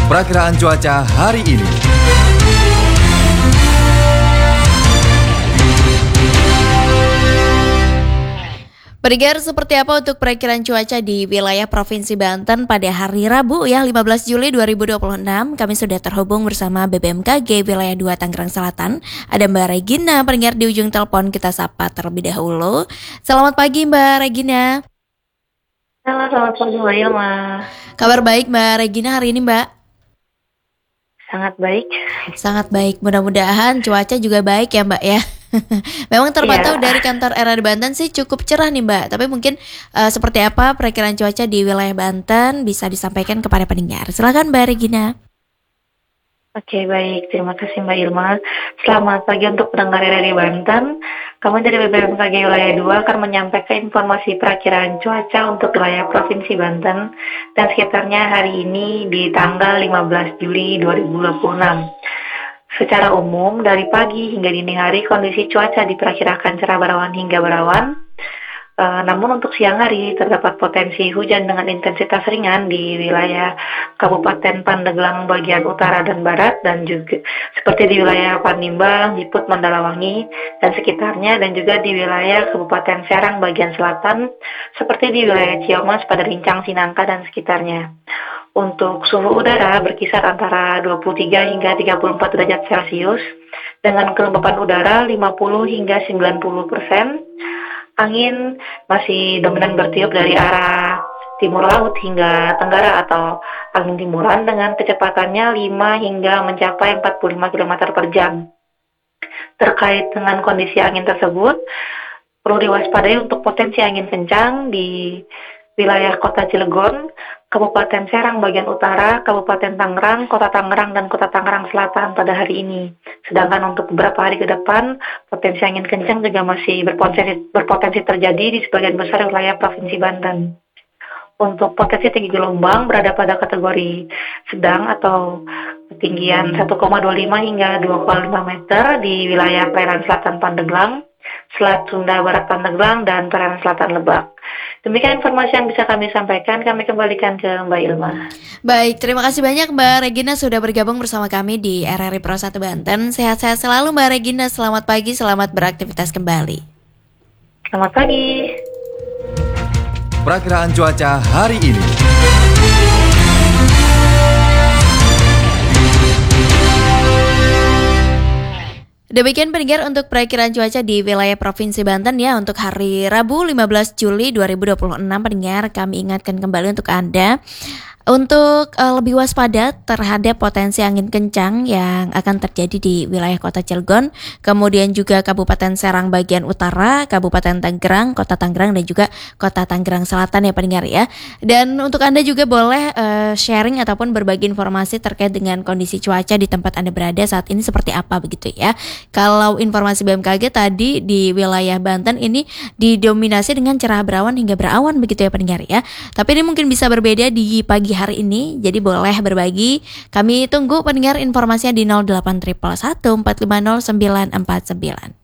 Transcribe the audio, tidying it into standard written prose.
Perakiraan cuaca hari ini. Pendengar, seperti apa untuk perakiraan cuaca di wilayah Provinsi Banten pada hari Rabu 15 Juli 2026? Kami sudah terhubung bersama BBMKG Wilayah 2 Tangerang Selatan. Ada Mbak Regina, pendengar di ujung telepon, kita sapa terlebih dahulu. Selamat pagi Mbak Regina. Halo, selamat pagi Mbak Ilma. Kabar baik Mbak Regina hari ini Mbak? Sangat baik. Sangat baik, mudah-mudahan cuaca juga baik ya Mbak ya. Memang terpantau dari kantor RRI Banten sih cukup cerah nih Mbak. Tapi mungkin seperti apa perakiraan cuaca di wilayah Banten bisa disampaikan kepada pendengar. Silakan Mbak Regina. Oke, baik. Terima kasih Mbak Ilma. Selamat pagi untuk pendengar RRI Banten. Kami dari BBMKG Wilayah 2 akan menyampaikan informasi perakiraan cuaca untuk wilayah Provinsi Banten dan sekitarnya hari ini di tanggal 15 Juli 2026. Secara umum, dari pagi hingga dini hari kondisi cuaca diperkirakan cerah berawan hingga berawan. Namun untuk siang hari terdapat potensi hujan dengan intensitas ringan di wilayah Kabupaten Pandeglang bagian utara dan barat, dan juga seperti di wilayah Panimbang, Jiput, Mandalawangi dan sekitarnya, dan juga di wilayah Kabupaten Serang bagian selatan seperti di wilayah Ciamas, Padarincang, Sinangka dan sekitarnya. Untuk suhu udara berkisar antara 23 hingga 34 derajat Celcius dengan kelembapan udara 50 hingga 90%. Angin masih dominan bertiup dari arah timur laut hingga tenggara atau angin timuran dengan kecepatannya 5 hingga mencapai 45 km per jam. Terkait dengan kondisi angin tersebut, perlu diwaspadai untuk potensi angin kencang di wilayah Kota Cilegon, Kabupaten Serang bagian utara, Kabupaten Tangerang, Kota Tangerang, dan Kota Tangerang Selatan pada hari ini. Sedangkan untuk beberapa hari ke depan, potensi angin kencang juga masih berpotensi terjadi di sebagian besar wilayah Provinsi Banten. Untuk potensi tinggi gelombang berada pada kategori sedang atau ketinggian 1,25 hingga 2,5 meter di wilayah perairan selatan Pandeglang, Selat Sunda Barat Pandeglang, dan perairan selatan Lebak. Demikian informasi yang bisa kami sampaikan. Kami kembalikan ke Mbak Ilma. Baik, terima kasih banyak Mbak Regina sudah bergabung bersama kami di RRI Pro 1 Banten. Sehat-sehat selalu Mbak Regina. Selamat pagi, selamat beraktivitas kembali. Selamat pagi. Perakiraan cuaca hari ini. Demikian pendengar untuk perakiraan cuaca di wilayah Provinsi Banten ya untuk hari Rabu 15 Juli 2026. Pendengar, kami ingatkan kembali untuk Anda untuk lebih waspada terhadap potensi angin kencang yang akan terjadi di wilayah Kota Cilegon, kemudian juga Kabupaten Serang bagian utara, Kabupaten Tangerang, Kota Tangerang, dan juga Kota Tangerang Selatan ya pendengar ya. Dan untuk Anda juga boleh sharing ataupun berbagi informasi terkait dengan kondisi cuaca di tempat Anda berada saat ini seperti apa begitu ya. Kalau informasi BMKG tadi di wilayah Banten ini didominasi dengan cerah berawan hingga berawan begitu ya pendengar ya. Tapi ini mungkin bisa berbeda di pagi hari ini, jadi boleh berbagi. Kami tunggu pendengar informasinya di 08111 450 949.